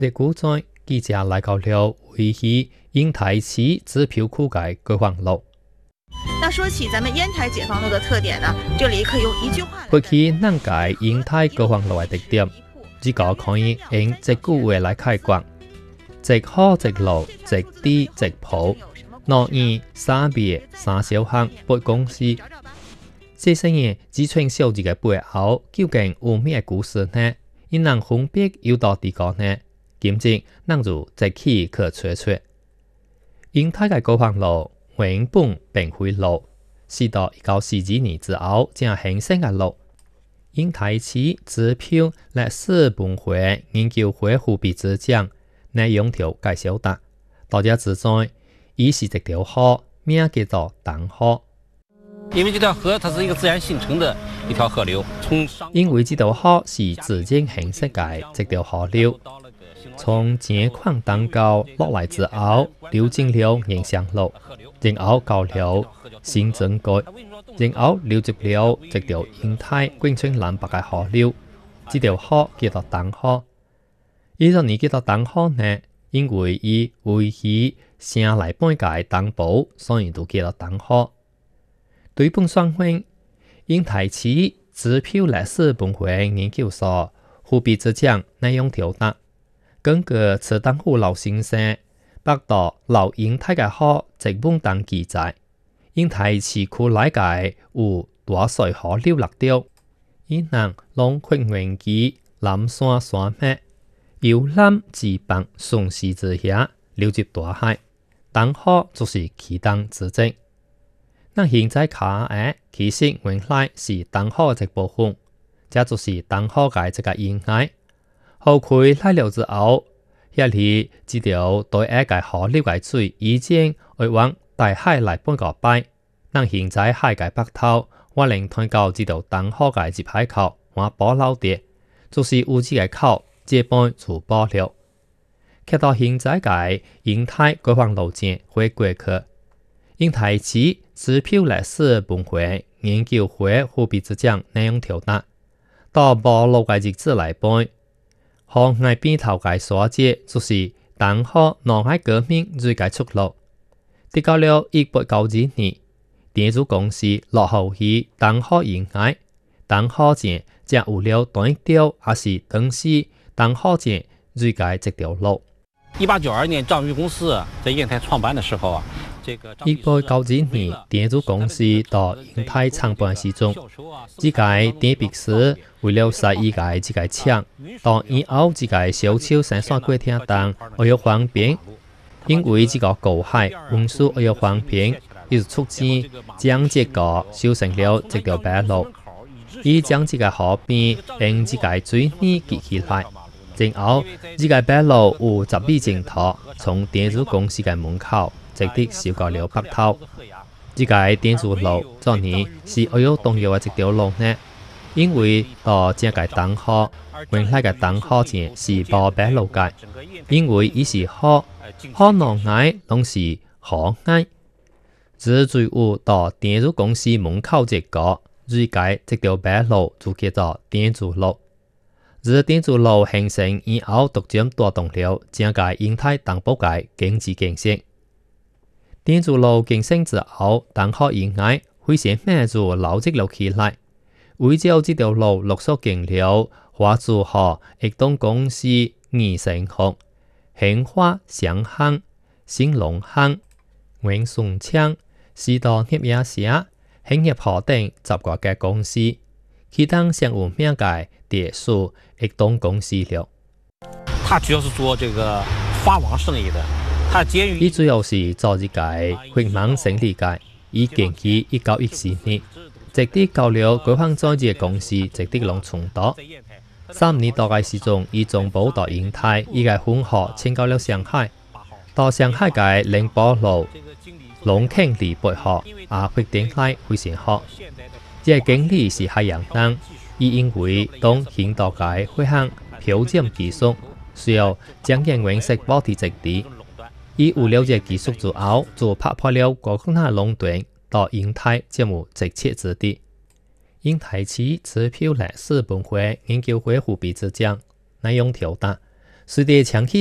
日股在記者來到了位於煙台市支票區嘅解放路。 那說起咱們煙台解放路的特點呢，這裡可以用一句話來。 過去咱解煙台解放路嘅特點，只個可以用一句話來概括：一好一路，一地一鋪，農業、產業、三小項8公司。這些嘢只存小字嘅背後，究竟有咩故事呢？因能分別有到地個呢？今日咱就一起去吹吹。煙台嘅解放路原本並非路，是到1942年之後才興成嘅路。煙台市支票歷史文化研究會副秘書長內容條介紹得，大家知在，伊是一條河，名叫做東河。 因為這條河它是一個自然形成的一條河流， 因為這條河是自然形成嘅一條河流，從井礦登高落來之後，流進了營祥路，然後到了新增街，然後流入了一條煙台永春南北嘅河流，這條河叫做東河。依個年叫做東河呢，因為伊位於城內半界東部，所以就叫做東河。對本雙方，煙台市支票歷史文化研究所副秘書長內容條答，根據池東虎老先生北島老煙台嘅河直本等記載，煙台市區內界有大水河流落掉，以南龍昆園基南山山脈由南至北順勢之下流入大海，東河就是其中之一。那現在卡嘅其實原來是東河嘅一部分，這就是東河嘅這個沿海。後佢來了之後，遐裡這條對岸嘅河流嘅水已經會往大海來半個擺。那現在海嘅北頭，我能睇到這條東河嘅入海口，我保留啲，就是有這個口這般就保留。看到現在嘅煙台解放路線會過去。煙台市支票歷史文化研究會副秘書長內容條答，到無路嘅日子來背，河岸邊頭嘅所節就是東河南海革命最嘅出路。直到了1892年，電子公司落後於東河沿海，東河線才有了短條，也是當時東河線最嘅一條路。 1892年張裕公司在煙台創辦的時候啊。 1892年，電子公司到煙台創辦時中，這個電筆師為了使伊個這個廠到以後這個小廠生產過程當會有方便，因為這個高海運輸會有方便，伊就促進將這個修成了這條白路，伊將這個河邊用這個水泥結起來，然後這個白路有10米前頭，從電子公司嘅門口。直接燒到了北頭，這個電子路昨年是會有重要嘅一條路呢，因為到這個東河，原來嘅東河線是無白路嘅，因為伊是河，河內外攏是河岸，只最有到電子公司門口這個，最個這條白路就叫做電子路，而電子路形成以後，逐漸帶動了整個煙台東部嘅經濟建設。電子路建成之後，東河沿海非常慢就流積了起來。為咗這條路陸續經了華珠河、益東公司、義成巷、興華商行、新隆行、永順昌、時代協業社、興業河等10個嘅公司，其中上有名嘅電數益東公司了。 他主要是做這個法網生意的。 伊主要是做這個血網生理界，已建於1914年，直至到了解放在這個公司直至農村島。30年代嘅時鐘，伊從寶到煙台，伊個分河遷到了上海，到上海嘅寧波路、龍坑離北河，也發展來非常好。這個經理是海洋人，伊因為當現代嘅血網漂染技術，需要將人原色保持質地。伊有了解技術之後，就拍破了國共內壟斷，到煙台節目直切之地。煙台市支票歷史文化研究會副秘書長內容條答， 随着长期